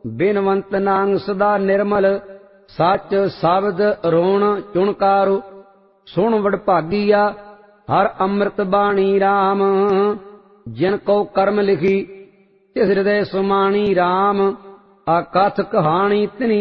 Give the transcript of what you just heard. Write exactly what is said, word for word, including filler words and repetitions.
ਬਿਨਵੰਤ ਨਾਂਗ ਸਦਾ ਨਿਰਮਲ, ਸੱਚ ਸ਼ਬਦ ਰੋਣ ਚੁਣਕਾਰੂ। ਸੁਣ ਵਡਭਾਗੀਆ ਹਰ ਅੰਮ੍ਰਿਤ ਬਾਣੀ ਰਾਮ, ਜਿਨ ਕੋ ਕਰਮ ਲਿਖੀ ਤਿਸ ਹਿਰਦੈ ਸੁਮਾਣੀ ਰਾਮ। ਆਕਥ ਕਹਾਣੀ ਤਿਨੀ